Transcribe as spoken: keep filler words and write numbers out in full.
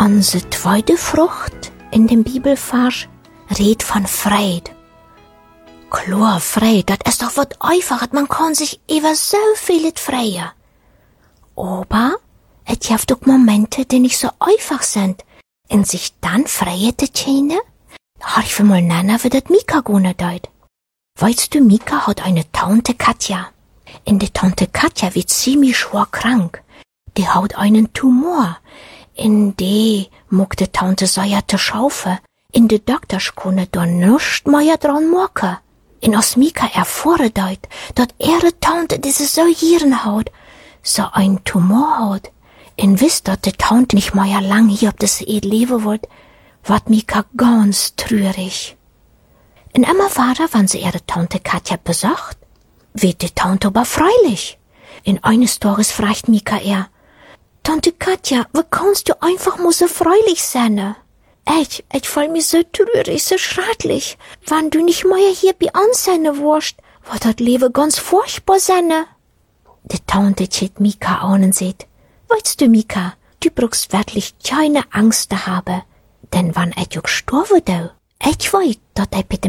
Unsere zweite Frucht in dem Bibelvers redet von Freude. Klar, Freude, das ist doch was Einfaches, man kann sich über so viel freuen. Aber es gibt auch Momente, die nicht so einfach sind. Und sich dann freuen zu können? Da ich will mal nennen, wie das Mika gehen deut. Weißt du, Mika hat eine Tante Katja. Und die Tante Katja wird ziemlich schwer krank. Die hat einen Tumor. In die muck die Tante sehr zu schaufen. In die Doktors können da nichts mehr dran machen. Und als Mika erfahren deut, dass ihre Tante diese so Jahren hat, so ein Tumor hat, und wisst, dass die Tante nicht mehr lang hier auf das Erde leben wird, wird Mika ganz traurig. Und immer weiter, wenn sie ihre Tante Katja besucht, wird die Tante aber freilich. In eines Tages fragt Mika er, Tante Katja, wie kannst du einfach mal so freilich sein? Ich, ich fühl mich so traurig, so schrecklich. Wenn du nicht mehr hier bei uns sein wirst, wird das Leben ganz furchtbar sein. Die Tante schaut Mika an und sagt, weißt du, Mika, du brauchst wirklich keine Angst zu haben, denn wenn ich gestorben bin, ich weiß, dass ich mit dem